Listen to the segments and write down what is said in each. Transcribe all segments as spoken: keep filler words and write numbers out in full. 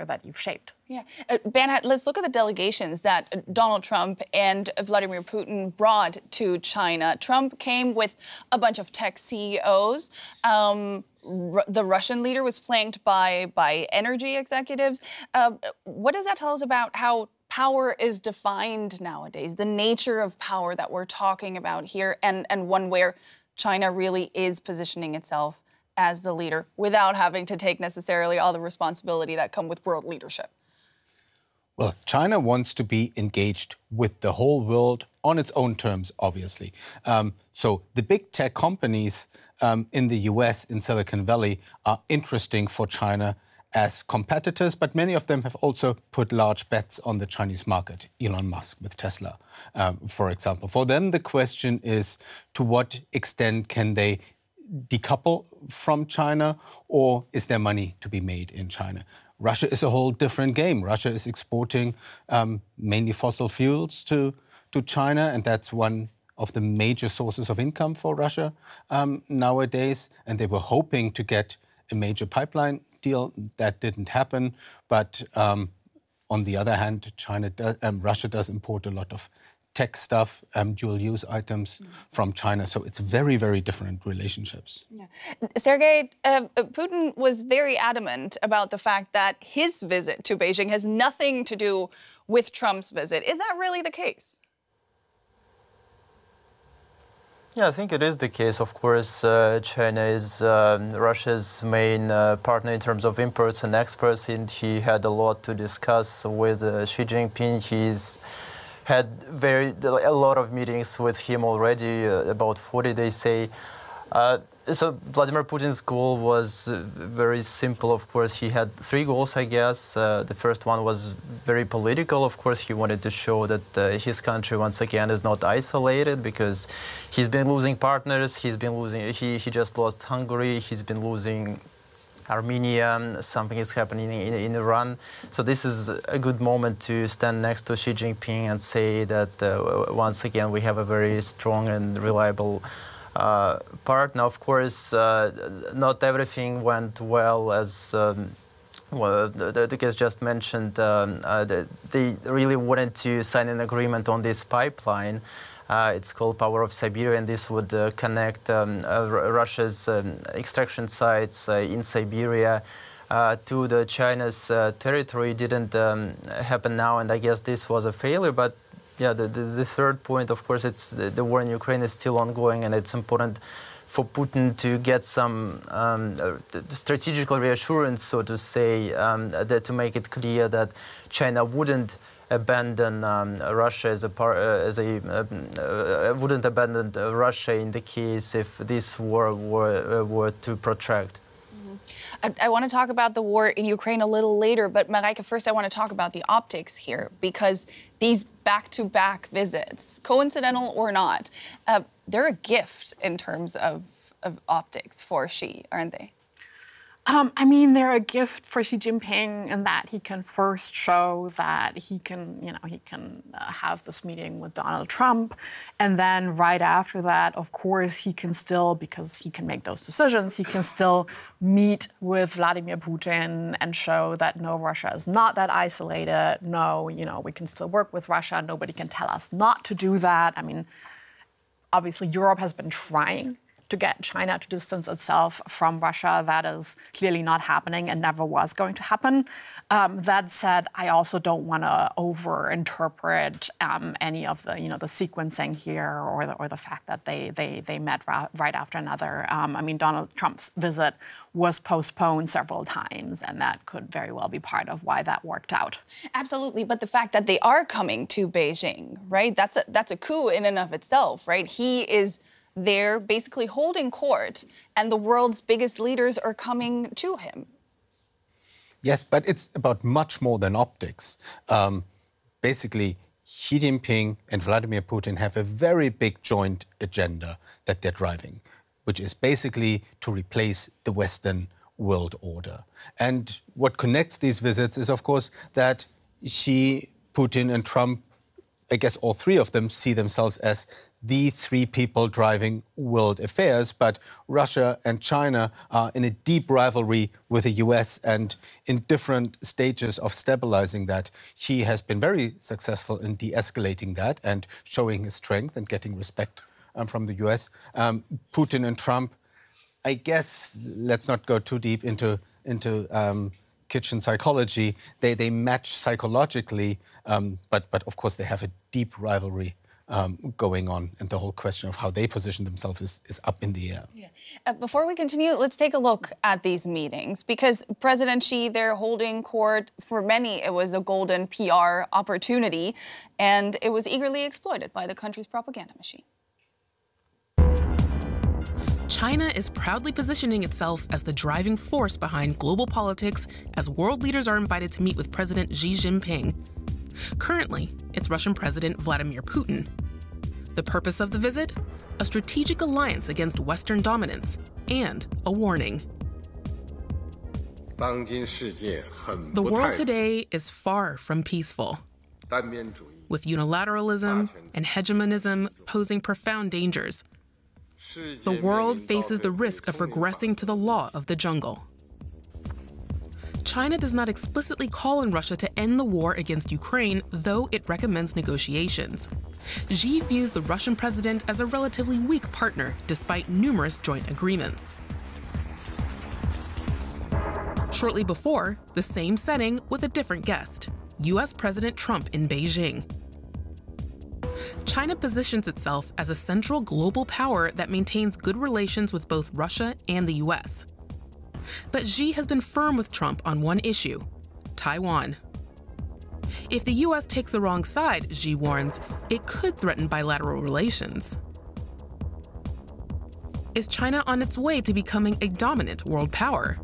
that you've shaped. Yeah. Uh, Banat, let's look at the delegations that Donald Trump and Vladimir Putin brought to China. Trump came with a bunch of tech C E Os. Um, R- the Russian leader was flanked by, by energy executives. Uh, what does that tell us about how power is defined nowadays, the nature of power that we're talking about here, and, and one where China really is positioning itself as the leader without having to take necessarily all the responsibility that come with world leadership? Well, China wants to be engaged with the whole world on its own terms, obviously. Um, so the big tech companies um, in the U S, in Silicon Valley, are interesting for China as competitors, but many of them have also put large bets on the Chinese market. Elon Musk with Tesla, um, for example. For them, the question is, to what extent can they decouple from China, or is there money to be made in China? Russia is a whole different game. Russia is exporting um, mainly fossil fuels to, to China, and that's one of the major sources of income for Russia um, nowadays. And they were hoping to get a major pipeline deal. That didn't happen. But um, on the other hand, China does, um, Russia does import a lot of tech stuff, um, dual-use items mm. from China. So it's very, very different relationships. Yeah. Sergei, uh, Putin was very adamant about the fact that his visit to Beijing has nothing to do with Trump's visit. Is that really the case? Yeah, I think it is the case. Of course, uh, China is um, Russia's main uh, partner in terms of imports and exports, and he had a lot to discuss with uh, Xi Jinping. He's had very a lot of meetings with him already, uh, about forty, they say. Uh, so Vladimir Putin's goal was uh, very simple, of course. He had three goals, I guess. Uh, the first one was very political. Of course, he wanted to show that uh, his country, once again, is not isolated, because he's been losing partners. He's been losing, he, he just lost Hungary. He's been losing Armenia, something is happening in, in Iran. So this is a good moment to stand next to Xi Jinping and say that uh, once again we have a very strong and reliable uh, partner. Of course, uh, not everything went well, as um, well, the, the guest just mentioned. Um, uh, the, they really wanted to sign an agreement on this pipeline. Uh, it's called Power of Siberia, and this would uh, connect um, uh, Russia's um, extraction sites uh, in Siberia uh, to the China's uh, territory. It didn't um, happen now, and I guess this was a failure. But yeah, the, the, the third point, of course, it's the, the war in Ukraine is still ongoing, and it's important for Putin to get some um, uh, strategical reassurance, so to say, um, that to make it clear that China wouldn't abandon um, Russia as a part, uh, as a uh, uh, wouldn't abandon uh, Russia in the case if this war were uh, were to protract. I, I want to talk about the war in Ukraine a little later, but Mareike, first I want to talk about the optics here, because these back-to-back visits, coincidental or not, uh, they're a gift in terms of, of optics for Xi, aren't they? Um, I mean, they're a gift for Xi Jinping in that he can first show that he can, you know, he can uh, have this meeting with Donald Trump. And then right after that, of course, he can still, because he can make those decisions, he can still meet with Vladimir Putin and show that, no, Russia is not that isolated. No, you know, we can still work with Russia. Nobody can tell us not to do that. I mean, obviously, Europe has been trying to get China to distance itself from Russia. That is clearly not happening and never was going to happen. Um, that said, I also don't want to over-interpret um, any of the, you know, the sequencing here, or the, or the fact that they they they met ra- right after another. Um, I mean, Donald Trump's visit was postponed several times, and that could very well be part of why that worked out. Absolutely, but the fact that they are coming to Beijing, right? That's a that's a coup in and of itself, right? He is there basically holding court, and the world's biggest leaders are coming to him. Yes, but it's about much more than optics. Um, basically, Xi Jinping and Vladimir Putin have a very big joint agenda that they're driving, which is basically to replace the Western world order. And what connects these visits is, of course, that Xi, Putin and Trump I guess all three of them see themselves as the three people driving world affairs, but Russia and China are in a deep rivalry with the U S and in different stages of stabilizing that. He has been very successful in de-escalating that and showing his strength and getting respect um, from the U S. Um, Putin and Trump, I guess, let's not go too deep into, into um, kitchen psychology. They, they match psychologically, um, but, but of course they have a deep rivalry Um, going on, and the whole question of how they position themselves is, is up in the air. Yeah. Uh, before we continue, let's take a look at these meetings, because President Xi, they're holding court. For many, it was a golden P R opportunity, and it was eagerly exploited by the country's propaganda machine. China is proudly positioning itself as the driving force behind global politics as world leaders are invited to meet with President Xi Jinping. Currently, it's Russian President Vladimir Putin. The purpose of the visit? A strategic alliance against Western dominance and a warning. The world today is far from peaceful, with unilateralism and hegemonism posing profound dangers. The world faces the risk of regressing to the law of the jungle. China does not explicitly call on Russia to end the war against Ukraine, though it recommends negotiations. Xi views the Russian president as a relatively weak partner, despite numerous joint agreements. Shortly before, the same setting with a different guest, U S President Trump in Beijing. China positions itself as a central global power that maintains good relations with both Russia and the U S. But Xi has been firm with Trump on one issue: Taiwan. If the U S takes the wrong side, Xi warns, it could threaten bilateral relations. Is China on its way to becoming a dominant world power?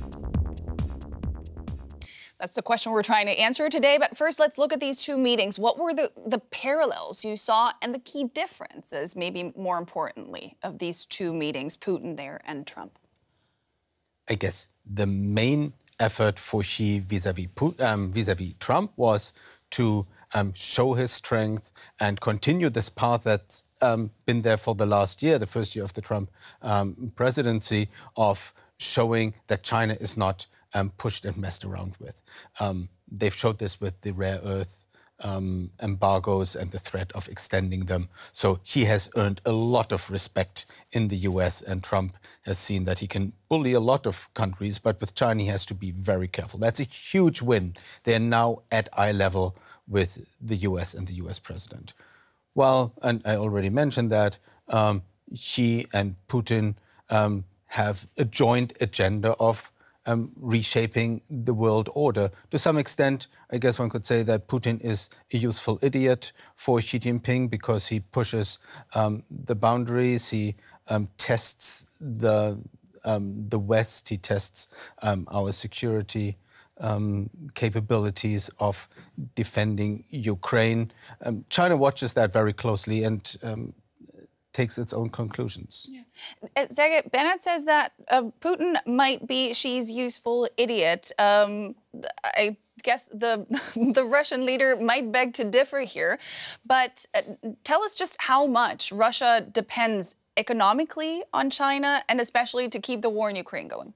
That's the question we're trying to answer today. But first, let's look at these two meetings. What were the, the parallels you saw and the key differences, maybe more importantly, of these two meetings, Putin there and Trump? I guess the main effort for Xi vis-a-vis, um, vis-a-vis Trump was to um, show his strength and continue this path that's um, been there for the last year, the first year of the Trump um, presidency, of showing that China is not um, pushed and messed around with. Um, they've showed this with the rare earth Um, embargoes and the threat of extending them. So he has earned a lot of respect in the U S, and Trump has seen that he can bully a lot of countries, but with China he has to be very careful. That's a huge win. They are now at eye level with the U S and the U S president. Well, and I already mentioned that, um, he and Putin um, have a joint agenda of Um, reshaping the world order. To some extent, I guess one could say that Putin is a useful idiot for Xi Jinping because he pushes um, the boundaries, he um, tests the, um, the West, he tests um, our security um, capabilities of defending Ukraine. Um, China watches that very closely and um, takes its own conclusions. Yeah. Uh, Bennett says that uh, Putin might be Xi's useful idiot. Um, I guess the the Russian leader might beg to differ here, but uh, tell us just how much Russia depends economically on China, and especially to keep the war in Ukraine going.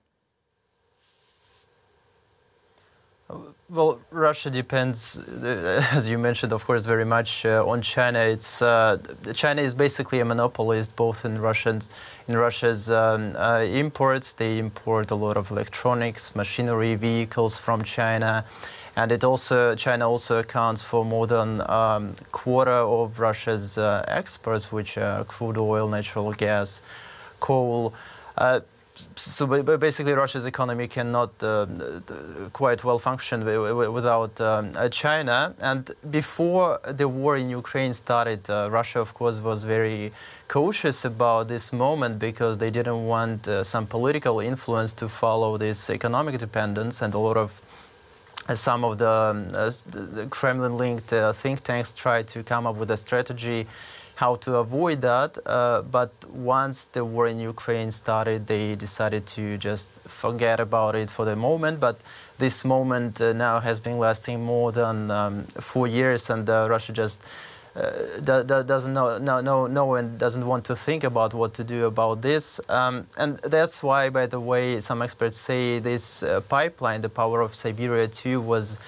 Well, Russia depends, as you mentioned, of course, very much uh, on China. It's uh, China is basically a monopolist, both in Russians, in Russia's um, uh, imports. They import a lot of electronics, machinery, vehicles from China, and it also China also accounts for more than a um, quarter of Russia's uh, exports, which are crude oil, natural gas, coal. Uh, So basically, Russia's economy cannot uh, quite well function without um, China. And before the war in Ukraine started, uh, Russia, of course, was very cautious about this moment because they didn't want uh, some political influence to follow this economic dependence. And a lot of uh, some of the, um, uh, the Kremlin-linked uh, think tanks tried to come up with a strategy how to avoid that, uh, but once the war in Ukraine started, they decided to just forget about it for the moment. But this moment uh, now has been lasting more than um, four years, and uh, Russia just uh, doesn't know, no, no, no one doesn't want to think about what to do about this. Um, and that's why, by the way, some experts say this uh, pipeline, the Power of Siberia two, was